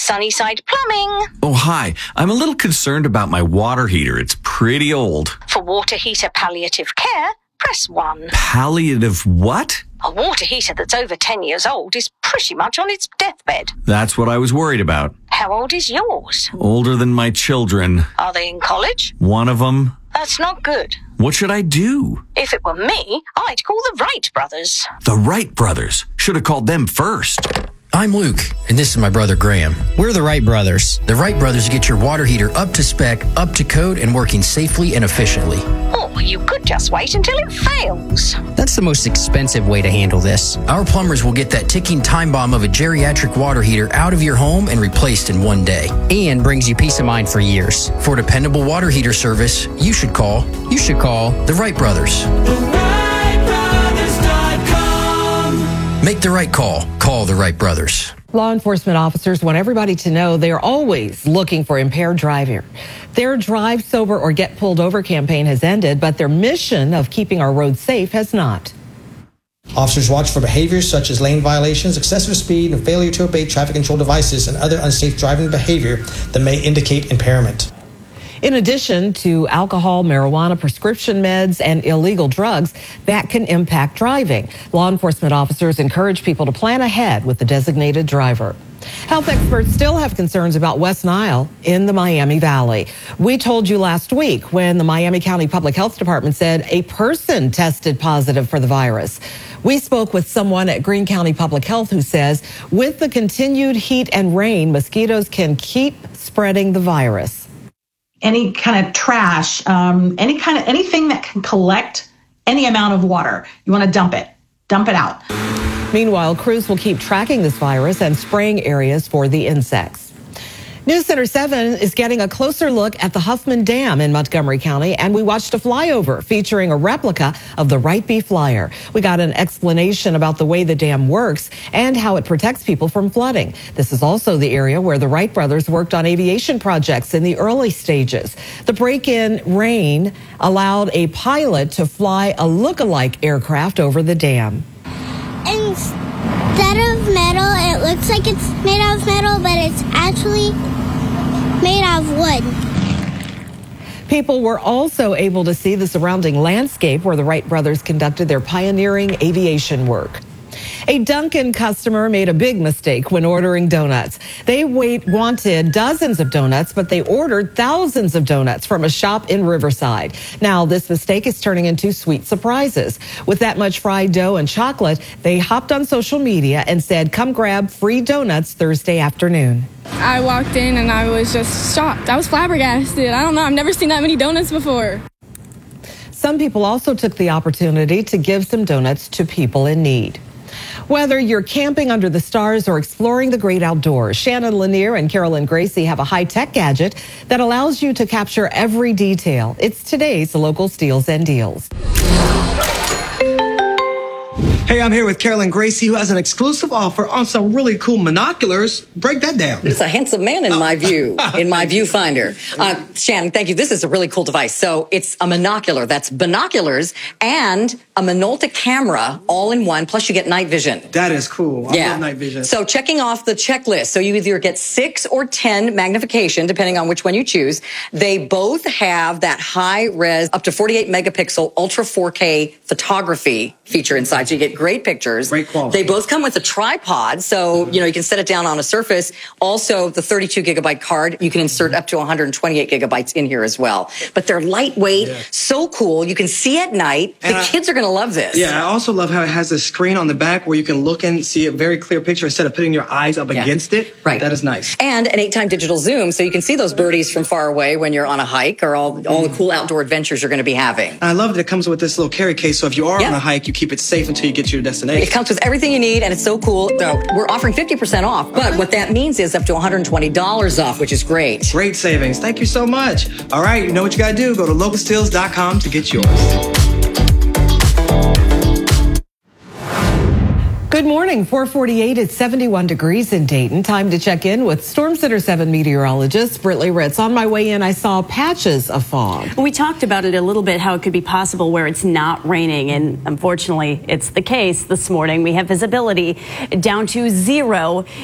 Sunnyside Plumbing. Oh, hi. I'm a little concerned about my water heater. It's pretty old. For water heater palliative care, press 1. Palliative what? A water heater that's over 10 years old is pretty much on its deathbed. That's what I was worried about. How old is yours? Older than my children. Are they in college? One of them. That's not good. What should I do? If it were me, I'd call the Wright brothers. The Wright brothers. Should have called them first. I'm Luke, and this is my brother Graham. We're the Wright brothers. The Wright brothers get your water heater up to spec, up to code, and working safely and efficiently. Or you could just wait until it fails. That's the most expensive way to handle this. Our plumbers will get that ticking time bomb of a geriatric water heater out of your home and replaced in one day. And brings you peace of mind for years. For dependable water heater service, you should call the Wright brothers. Make the right call. Call the Wright brothers. Law enforcement officers want everybody to know they're always looking for impaired driving. Their Drive Sober or Get Pulled Over campaign has ended, but their mission of keeping our roads safe has not. Officers watch for behaviors such as lane violations, excessive speed, and failure to obey traffic control devices and other unsafe driving behavior that may indicate impairment. In addition to alcohol, marijuana, prescription meds, and illegal drugs that can impact driving, law enforcement officers encourage people to plan ahead with the designated driver. Health experts still have concerns about West Nile in the Miami Valley. We told you last week when the Miami County Public Health Department said a person tested positive for the virus. We spoke with someone at Greene County Public Health who says with the continued heat and rain, mosquitoes can keep spreading the virus. Any kind of trash, anything that can collect any amount of water. You want to dump it out. Meanwhile, crews will keep tracking this virus and spraying areas for the insects. News Center 7 is getting a closer look at the Huffman Dam in Montgomery County, and we watched a flyover featuring a replica of the Wright B Flyer. We got an explanation about the way the dam works and how it protects people from flooding. This is also the area where the Wright brothers worked on aviation projects in the early stages. The break-in rain allowed a pilot to fly a look-alike aircraft over the dam. Instead of metal, it looks like it's made out of metal, but it's actually made out of wood. People were also able to see the surrounding landscape where the Wright brothers conducted their pioneering aviation work. A Dunkin' customer made a big mistake when ordering donuts. They wanted dozens of donuts, but they ordered thousands of donuts from a shop in Riverside. Now, this mistake is turning into sweet surprises. With that much fried dough and chocolate, they hopped on social media and said, "Come grab free donuts Thursday afternoon." I walked in and I was just shocked. I was flabbergasted. I don't know. I've never seen that many donuts before. Some people also took the opportunity to give some donuts to people in need. Whether you're camping under the stars or exploring the great outdoors, Shannon Lanier and Carolyn Gracie have a high-tech gadget that allows you to capture every detail. It's today's Local Steals and Deals. Hey, I'm here with Carolyn Gracie, who has an exclusive offer on some really cool binoculars. Break that down. It's a handsome man in my view, in my viewfinder. Shannon, thank you. This is a really cool device. So it's a monocular. That's binoculars and a Minolta camera all in one. Plus you get night vision. That is cool. I love night vision. So checking off the checklist. So you either get 6 or 10 magnification, depending on which one you choose. They both have that high res, up to 48 megapixel, ultra 4K photography feature inside. So you get great pictures. Great quality. They both come with a tripod, so you can set it down on a surface. Also, the 32 gigabyte card, you can insert up to 128 gigabytes in here as well. But they're lightweight, so cool. You can see at night. The kids are going to love this. Yeah, I also love how it has a screen on the back where you can look and see a very clear picture instead of putting your eyes up against it. Right. That is nice. And an 8-time digital zoom, so you can see those birdies from far away when you're on a hike or all the cool outdoor adventures you're going to be having. And I love that it comes with this little carry case, so if you are on a hike, you keep it safe until you get to your destination. It comes with everything you need, and it's so cool. So we're offering 50% off, but what that means is up to $120 off, which is great. Great savings. Thank you so much. All right, you know what you got to do. Go to localsteals.com to get yours. Good morning, 448. It's 71 degrees in Dayton. Time to check in with Storm Center 7 meteorologist Britley Ritz. On my way in, I saw patches of fog. We talked about it a little bit, how it could be possible where it's not raining, and unfortunately, it's the case this morning. We have visibility down to 0.